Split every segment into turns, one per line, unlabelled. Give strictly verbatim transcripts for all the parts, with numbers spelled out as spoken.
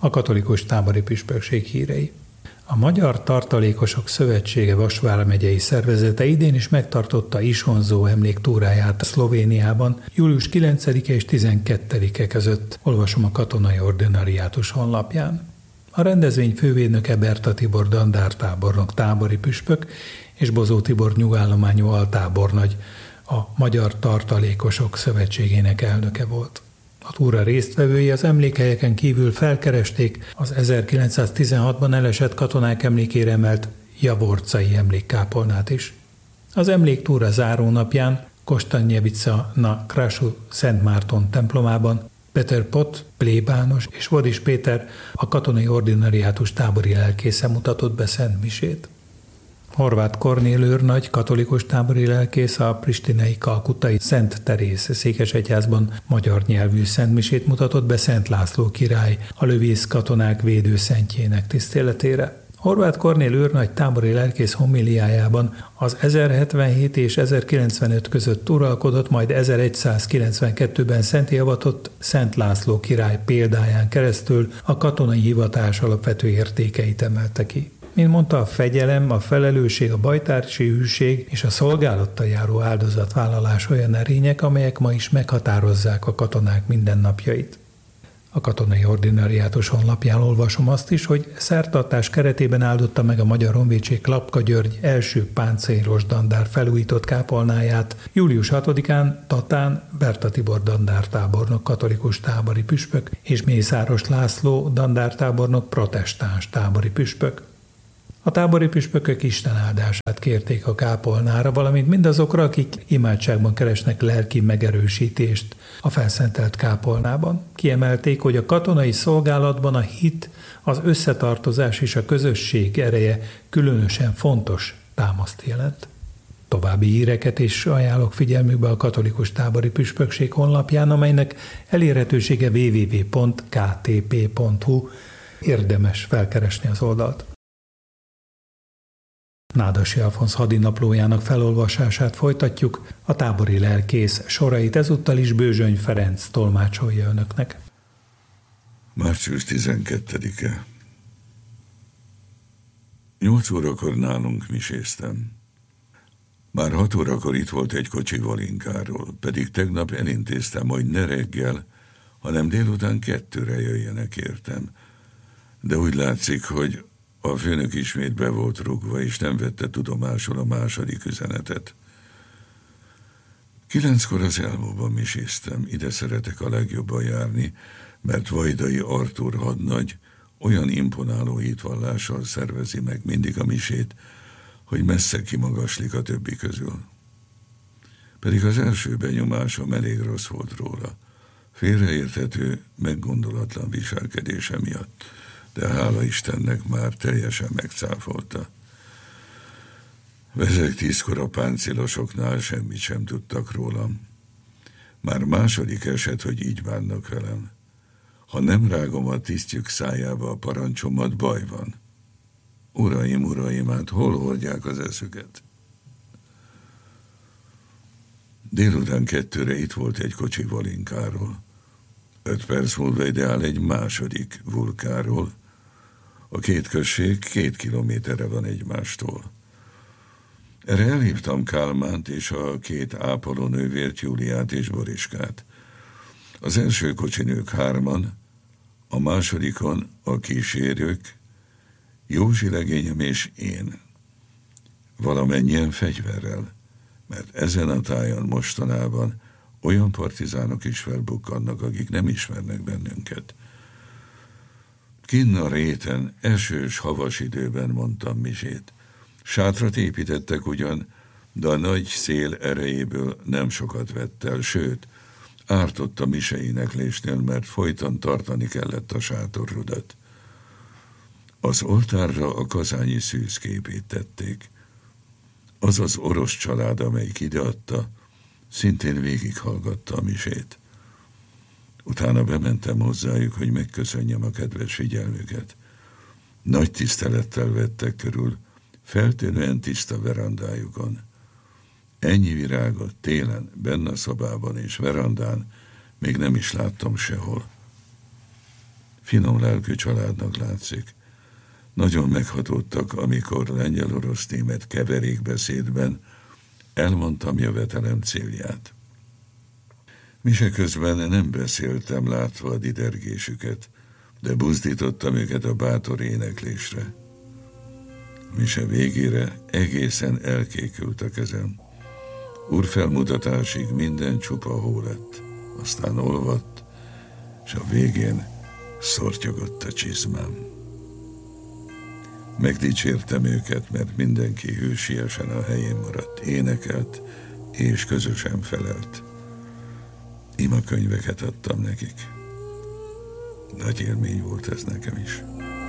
a katolikus tábori püspökség hírei. A Magyar Tartalékosok Szövetsége Vas vármegyei szervezete idén is megtartotta Isonzó emléktúráját Szlovéniában július kilencedike és tizenkettedike között, olvasom a Katonai Ordinariátus honlapján. A rendezvény fővédnöke Berta Tibor dandártábornok tábori püspök és Bozó Tibor nyugállományú altábornagy, a Magyar Tartalékosok Szövetségének elnöke volt. A túra résztvevői az emlékhelyeken kívül felkeresték az ezerkilencszáztizenhatban elesett katonák emlékére emelt javorcai emlékkápolnát is. Az emléktúra zárónapján Kostanjevica na Krasu Szent Márton templomában Peter Pot, plébános és Vadis Péter, a Katonai Ordinariátus tábori lelkésze mutatott be szentmisét. Horváth Kornél őrnagy, katolikus tábori lelkész a pristinai kalkuttai Szent Teréz székesegyházban magyar nyelvű szentmisét mutatott be Szent László király, a lövész katonák védőszentjének tiszteletére. Horváth Kornél őrnagy tábori lelkész homiliájában az ezerhetvenhét és ezerkilencvenöt között uralkodott, majd ezeregyszázkilencvenkettőben szenté avatott Szent László király példáján keresztül a katonai hivatás alapvető értékeit emelte ki. Mint mondta, a fegyelem, a felelősség, a bajtársi hűség és a szolgálattal járó áldozatvállalás olyan erények, amelyek ma is meghatározzák a katonák mindennapjait. A Katonai Ordinariátus honlapján olvasom azt is, hogy szertartás keretében áldotta meg a Magyar Honvédség Klapka György első páncélos dandár felújított kápolnáját július hatodikán Tatán Berta Tibor dandártábornok katolikus tábori püspök és Mészáros László dandártábornok protestáns tábori püspök. A tábori püspökök Isten áldását kérték a kápolnára, valamint mindazokra, akik imádságban keresnek lelki megerősítést a felszentelt kápolnában. Kiemelték, hogy a katonai szolgálatban a hit, az összetartozás és a közösség ereje különösen fontos támaszt jelent. További híreket is ajánlok figyelmükbe a katolikus tábori püspökség honlapján, amelynek elérhetősége double-u double-u double-u pont k t p pont h u. Érdemes felkeresni az oldalt. Nádasi Alfonz hadinaplójának felolvasását folytatjuk, a tábori lelkész sorait ezúttal is Bőzsöny Ferenc tolmácsolja önöknek.
március tizenkettedike. Nyolc órakor nálunk miséztem. Már hat órakor itt volt egy kocsi Valinkáról, pedig tegnap elintéztem, hogy ne reggel, hanem délután kettőre jöjjenek értem. De úgy látszik, hogy a főnök ismét be volt rúgva, és nem vette tudomásul a második üzenetet. Kilenckor az Elmóban miséztem, ide szeretek a legjobban járni, mert Vajdai Artúr hadnagy olyan imponáló hitvallással szervezi meg mindig a misét, hogy messze kimagaslik a többi közül. Pedig az első benyomásom elég rossz volt róla, félreérthető, meggondolatlan viselkedése miatt, de hála Istennek már teljesen megcáfolta. Vezek tízkor a páncélosoknál semmit sem tudtak rólam. Már második eset, hogy így bánnak velem. Ha nem rágom a tisztjük szájába a parancsomat, baj van. Uraim, uraim, hát hol hordják az eszüket? Délután kettőre itt volt egy kocsi Valinkáról. Öt perc múlva ideál egy második Vulkáról. A két község két kilométerre van egymástól. Erre elhívtam Kálmánt és a két ápolónővért, Júliát és Boriskát. Az első kocsinők hárman, a másodikon a kísérők, Józsi legényem és én. Valamennyien fegyverrel, mert ezen a tájon mostanában olyan partizánok is felbukkannak, akik nem ismernek bennünket. Kinn a réten, esős, havas időben mondtam misét. Sátrat építettek ugyan, de a nagy szél erejéből nem sokat vett el, sőt, ártott a miseineklésnél, mert folyton tartani kellett a sátorrudat. Az oltárra a kazányi szűz képét tették. Az az orosz család, amelyik ideadta, szintén végighallgatta a misét. Utána bementem hozzájuk, hogy megköszönjem a kedves figyelmüket. Nagy tisztelettel vettek körül, feltűnően tiszta verandájukon. Ennyi virágot télen, benne a szobában és verandán még nem is láttam sehol. Finom lelkű családnak látszik. Nagyon meghatódtak, amikor lengyel-orosz-német keverékbeszédben elmondtam jövetelem célját. Mise közben nem beszéltem, látva a didergésüket, de buzdítottam őket a bátor éneklésre. Mise végére egészen elkékült a kezem. Úrfelmutatásig minden csupa hó lett, aztán olvadt, és a végén szortyogott a csizmám. Megdicsértem őket, mert mindenki hősiesen a helyén maradt, énekelt és közösen felelt. Imakönyveket adtam nekik. Nagy élmény volt ez nekem is.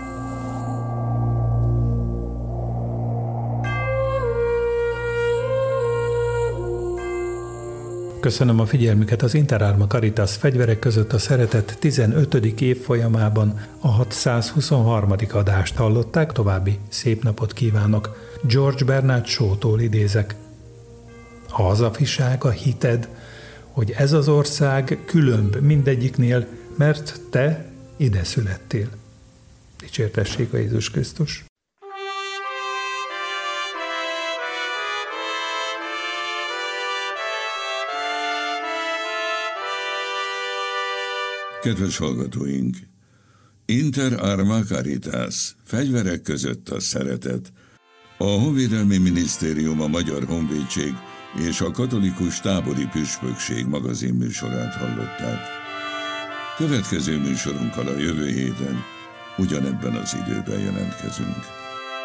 Köszönöm a figyelmüket. Az Inter Arma Caritas Fegyverek között a szeretet tizenötödik évfolyamában a hatszázhuszonharmadik adást hallották. További szép napot kívánok. George Bernard Shaw-tól idézek. A hazafiság, a hited, hogy ez az ország különb mindegyiknél, mert te ide születtél. Dicsértessék a Jézus Krisztus!
Kedves hallgatóink! Inter Arma Caritas, fegyverek között a szeretet, a Honvédelmi Minisztérium, a Magyar Honvédség és a Katolikus Tábori Püspökség magazin műsorát hallották. Következő műsorunkkal a jövő héten ugyanebben az időben jelentkezünk.